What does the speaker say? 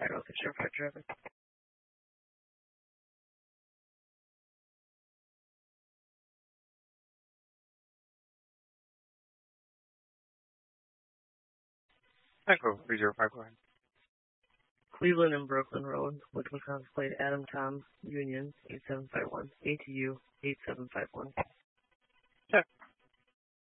Echo Fisher 5 traffic. Echo 305, go ahead. Cleveland and Brooklyn Road, Wisconsin plate Adam Tom Union 8751, ATU 8751. Check.